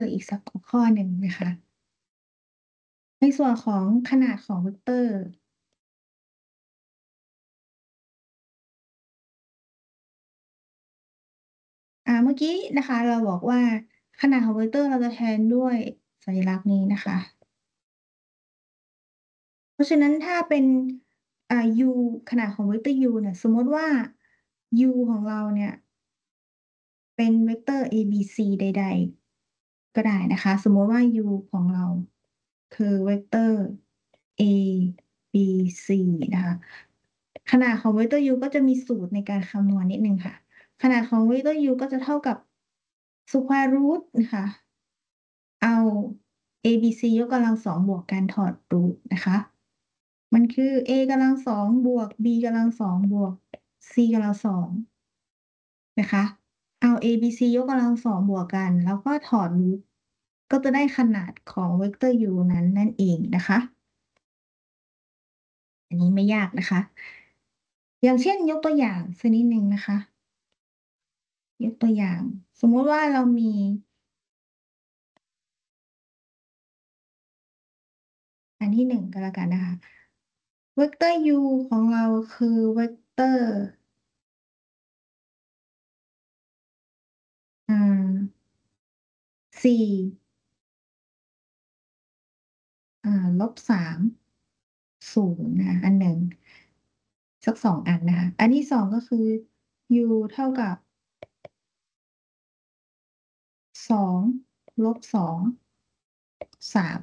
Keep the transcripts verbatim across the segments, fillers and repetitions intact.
ออีกสักหัวข้อหนึ่งนะคะในส่วนของขนาดของเวกเตอร์อ่าเมื่อกี้นะคะเราบอกว่าขนาดของเวกเตอร์เราจะแทนด้วยสัญลักษณ์นี้นะคะเพราะฉะนั้นถ้าเป็นอ่า u ขนาดของเวกเตอร์ u เนี่ยสมมติว่า u ของเราเนี่ยเป็นเวกเตอร์ a b c ใดๆก็ได้นะคะสมมติว่า u ของเราคือเวกเตอร์ a b c นะคะขนาดของเวกเตอร์ u ก็จะมีสูตรในการคำนวณนิดนึงค่ะขนาดของเวกเตอร์ u ก็จะเท่ากับ square root นะคะเอา a b c ยกกำลังสองบวกกันถอดรูทนะคะมันคือ a กำลังสองบวก b กำลังสองบวก c กำลังสองนะคะเอา a b c ยกกำลังสองบวกกันแล้วก็ถอดรูทก็จะได้ขนาดของเวกเตอร์ u นั้นนั่นเองนะคะอันนี้ไม่ยากนะคะอย่างเช่นยกตัวอย่างสักนิดหนึ่งนะคะยกตัวอย่างสมมุติว่าเรามีอันที่หนึ่งก็แล้วกันนะคะเวกเตอร์ u ของเราคือเวกเตอร์อ่าสี่อ่าลบสามศูนย์นะคะอันหนึ่งสักสองอันนะคะอันที่สองก็คือ u เท่ากับสองลบสองสาม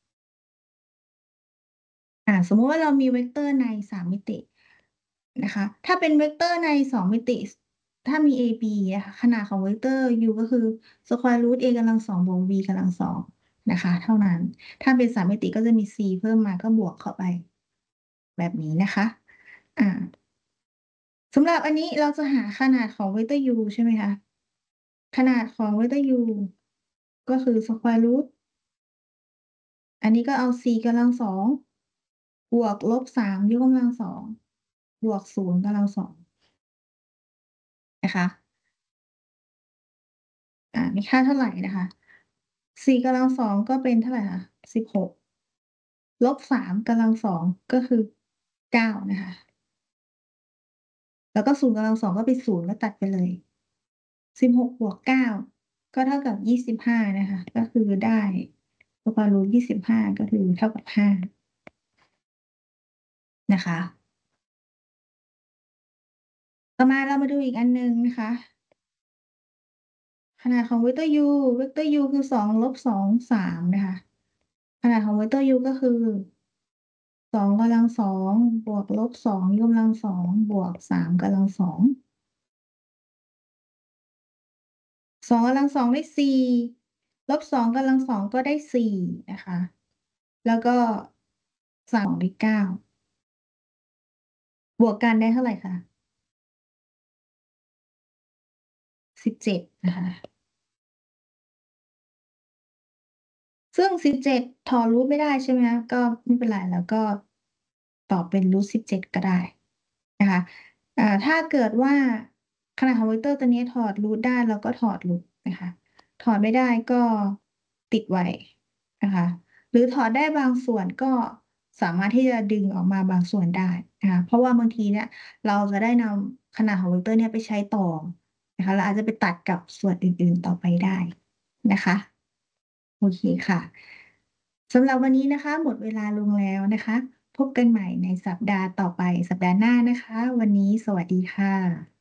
อ่าสมมุติว่าเรามีเวกเตอร์ในสามมิตินะคะถ้าเป็นเวกเตอร์ในสองมิติถ้ามี a b นะคะขนาดของเวกเตอร์ u ก็คือ square root a กำลังสองบวก b กำลังสองนะคะเท่านั้นถ้าเป็นสามมิติก็จะมี c เพิ่มมาก็บวกเข้าไปแบบนี้นะคะอ่าสำหรับอันนี้เราจะหาขนาดของเวกเตอร์ u ใช่ไหมคะขนาดของเวกเตอร์ u ก็คือ square root อันนี้ก็เอา c กำลังสองบวกลบสามยกกำลังสองบวกศูนย์กำลังสองนะคะอ่ามีค่าเท่าไหร่นะคะสี่กำลังสองก็เป็นเท่าไหร่คะสิบหกลบสามกำลังสองก็คือเก้านะคะแล้วก็ศูนย์กำลังสองก็เป็นศูนย์ก็ตัดไปเลยสิบหกบวกเก้าก็เท่ากับยี่สิบห้านะคะก็คือได้สแควร์รูทยี่สิบห้าก็คือเท่ากับห้านะคะต่อมาเรามาดูอีกอันหนึ่งนะคะขนาดของเวกเตอร์ u เวกเตอร์ u คือสองลบสองสามนะคะขนาดของเวกเตอร์ u ก็คือสองกำลังสองบวกลบสองยกกำลังสองบวกสามกำลังสองสองกำลังสองได้สี่ลบสองกำลังสองก็ได้สี่นะคะแล้วก็สามได้เก้าบวกกันได้เท่าไหร่คะสิบเจ็ดนะคะซึ่งสิบเจ็ดถอดรูทไม่ได้ใช่ไหมคะก็ไม่เป็นไรแล้วก็ตอบเป็นรูทสิบเจ็ดก็ได้นะคะอ่าถ้าเกิดว่าขนาดของเวกเตอร์ตัวนี้ถอดรูทได้เราก็ถอดรูทนะคะถอดไม่ได้ก็ติดไว้นะคะหรือถอดได้บางส่วนก็สามารถที่จะดึงออกมาบางส่วนได้นะคะเพราะว่าบางทีเนี่ยเราจะได้นำขนาดของเวกเตอร์เนี่ยไปใช้ต่อนะคะเราอาจจะไปตัดกับส่วนอื่นๆต่อไปได้นะคะ โอเคค่ะสำหรับวันนี้นะคะหมดเวลาลงแล้วนะคะพบกันใหม่ในสัปดาห์ต่อไปสัปดาห์หน้านะคะวันนี้สวัสดีค่ะ